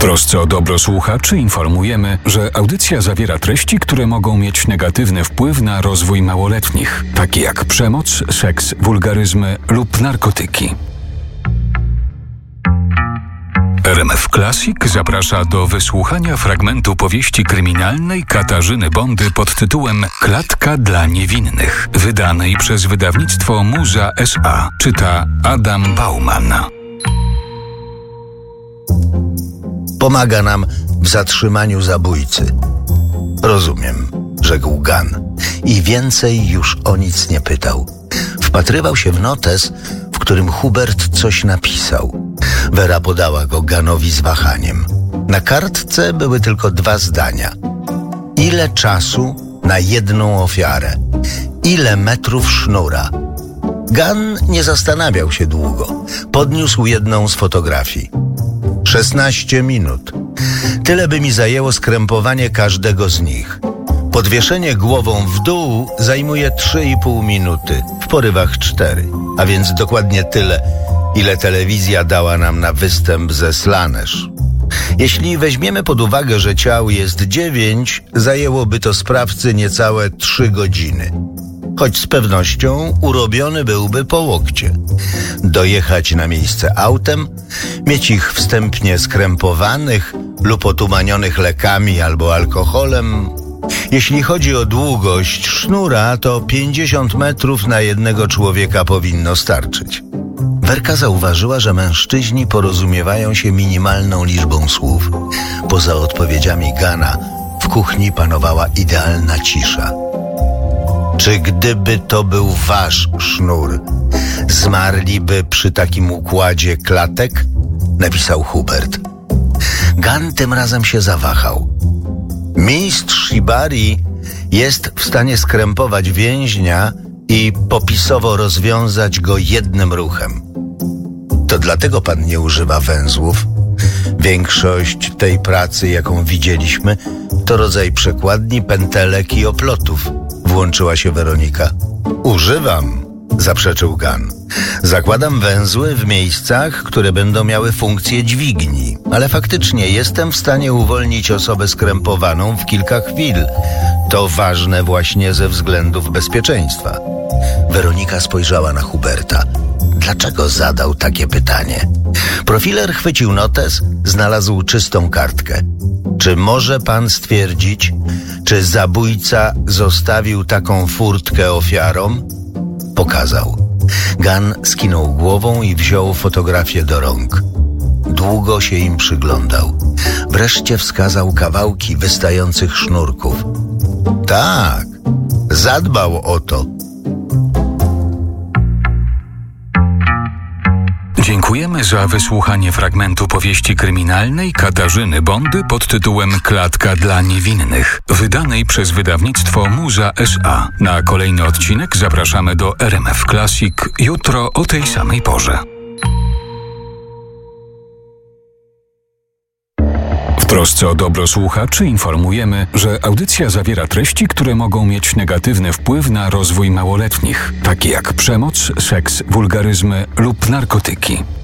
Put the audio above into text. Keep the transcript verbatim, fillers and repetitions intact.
trosce o dobro słuchaczy informujemy, że audycja zawiera treści, które mogą mieć negatywny wpływ na rozwój małoletnich, takie jak przemoc, seks, wulgaryzmy lub narkotyki. R M F Classic zaprasza do wysłuchania fragmentu powieści kryminalnej Katarzyny Bondy pod tytułem Klatka dla niewinnych, wydanej przez wydawnictwo Muza S A. Czyta Adam Bauman. Pomaga nam w zatrzymaniu zabójcy. Rozumiem, rzekł Gunn i więcej już o nic nie pytał. Wpatrywał się w notes, w którym Hubert coś napisał. Vera podała go Gunnowi z wahaniem. Na kartce były tylko dwa zdania. Ile czasu na jedną ofiarę? Ile metrów sznura? Gunn nie zastanawiał się długo. Podniósł jedną z fotografii. szesnaście minut. Tyle by mi zajęło skrępowanie każdego z nich. Podwieszenie głową w dół zajmuje trzy i pół minuty, w porywach cztery, a więc dokładnie tyle, ile telewizja dała nam na występ ze Slanesh. Jeśli weźmiemy pod uwagę, że ciał jest dziewięć, zajęłoby to sprawcy niecałe trzy godziny. Choć z pewnością urobiony byłby po łokcie. Dojechać na miejsce autem, mieć ich wstępnie skrępowanych lub otumanionych lekami albo alkoholem. Jeśli chodzi o długość sznura, to pięćdziesiąt metrów na jednego człowieka powinno starczyć. Werka zauważyła, że mężczyźni porozumiewają się minimalną liczbą słów. Poza odpowiedziami Gunna w kuchni panowała idealna cisza. Czy gdyby to był wasz sznur, zmarliby przy takim układzie klatek? Napisał Hubert. Gunn tym razem się zawahał. Mistrz Shibari jest w stanie skrępować więźnia i popisowo rozwiązać go jednym ruchem. To dlatego pan nie używa węzłów. Większość tej pracy, jaką widzieliśmy, to rodzaj przekładni, pętelek i oplotów. Włączyła się Weronika. Używam, zaprzeczył Gunn. Zakładam węzły w miejscach, które będą miały funkcję dźwigni, ale faktycznie jestem w stanie uwolnić osobę skrępowaną w kilka chwil. To ważne właśnie ze względów bezpieczeństwa. Weronika spojrzała na Huberta. Dlaczego zadał takie pytanie? Profiler chwycił notes, znalazł czystą kartkę. Czy może pan stwierdzić, czy zabójca zostawił taką furtkę ofiarom? Pokazał. Gunn skinął głową i wziął fotografię do rąk. Długo się im przyglądał. Wreszcie wskazał kawałki wystających sznurków. Tak, zadbał o to. Dziękujemy za wysłuchanie fragmentu powieści kryminalnej Katarzyny Bondy pod tytułem Klatka dla niewinnych, wydanej przez wydawnictwo Muza S A. Na kolejny odcinek zapraszamy do R M F Classic jutro o tej samej porze. W trosce o dobro słuchaczy informujemy, że audycja zawiera treści, które mogą mieć negatywny wpływ na rozwój małoletnich, takie jak przemoc, seks, wulgaryzmy lub narkotyki.